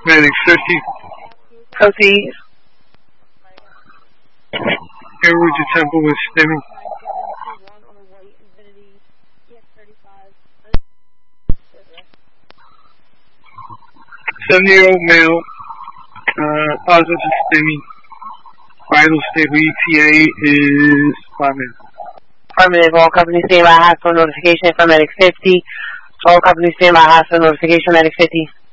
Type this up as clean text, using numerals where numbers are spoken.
Medic 50. Proceed. Airwood to Temple with stimming. 70-year-old male, positive stimming. Vital stable ETA is 5 minutes. Affirmative. All companies stand by. Hospital notification for Medic 50. All companies stand by. Hospital notification Medic 50.